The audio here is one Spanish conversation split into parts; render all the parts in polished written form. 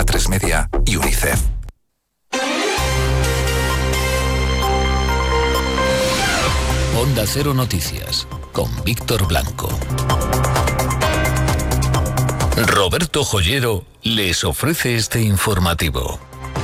Antena 3 Media y UNICEF. Onda Cero Noticias, con Víctor Blanco. Roberto Joyero les ofrece este informativo.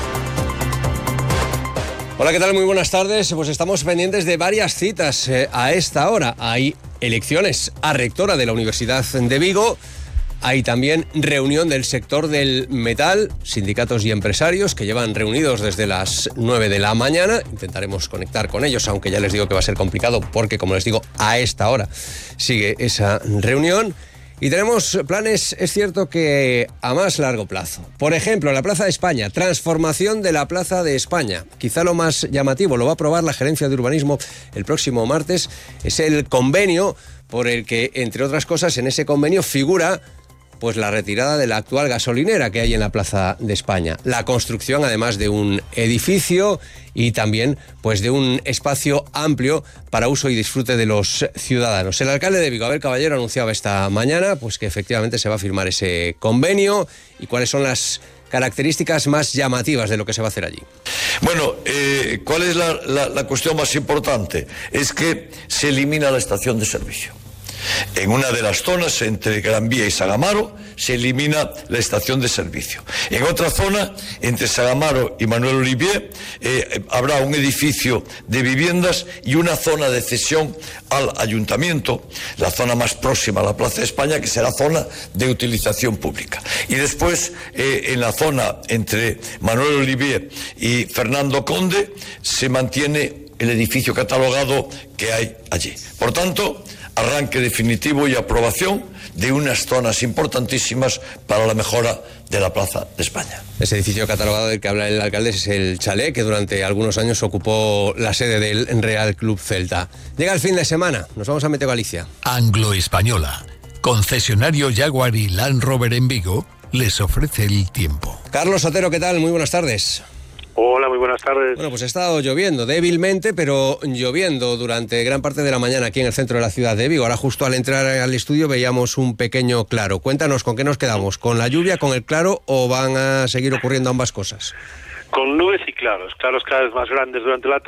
Hola, ¿qué tal? Muy buenas tardes. Pues estamos pendientes de varias citas a esta hora. Hay elecciones a rectora de la Universidad de Vigo. Hay también reunión del sector del metal, sindicatos y empresarios que llevan reunidos desde las 9 de la mañana. Intentaremos conectar con ellos, aunque ya les digo que va a ser complicado porque, como les digo, a esta hora sigue esa reunión. Y tenemos planes, es cierto que a más largo plazo. Por ejemplo, la Plaza de España, transformación de la Plaza de España. Quizá lo más llamativo, lo va a aprobar la Gerencia de Urbanismo el próximo martes, es el convenio por el que, entre otras cosas, en ese convenio figura pues la retirada de la actual gasolinera que hay en la Plaza de España. La construcción, además, de un edificio y también pues de un espacio amplio para uso y disfrute de los ciudadanos. El alcalde de Vigo, Abel Caballero, anunciaba esta mañana pues que efectivamente se va a firmar ese convenio y cuáles son las características más llamativas de lo que se va a hacer allí. Bueno, ¿cuál es la cuestión más importante? Es que se elimina la estación de servicio. En una de las zonas, entre Gran Vía y San Amaro, se elimina la estación de servicio. En otra zona, entre San Amaro y Manuel Olivier, habrá un edificio de viviendas y una zona de cesión al ayuntamiento, la zona más próxima a la Plaza de España, que será zona de utilización pública. Y después, en la zona entre Manuel Olivier y Fernando Conde, se mantiene el edificio catalogado que hay allí. Por tanto, arranque definitivo y aprobación de unas zonas importantísimas para la mejora de la Plaza de España. Ese edificio catalogado del que habla el alcalde es el chalet que durante algunos años ocupó la sede del Real Club Celta. Llega el fin de semana, nos vamos a Meteo Galicia. Anglo-Española, concesionario Jaguar y Land Rover en Vigo, les ofrece el tiempo. Carlos Otero, ¿qué tal? Muy buenas tardes. Hola, muy buenas tardes. Bueno, pues ha estado lloviendo débilmente, pero lloviendo durante gran parte de la mañana aquí en el centro de la ciudad de Vigo. Ahora, justo al entrar al estudio, veíamos un pequeño claro. Cuéntanos, ¿con qué nos quedamos? ¿Con la lluvia, con el claro o van a seguir ocurriendo ambas cosas? Con nubes y claros cada vez más grandes durante la tarde.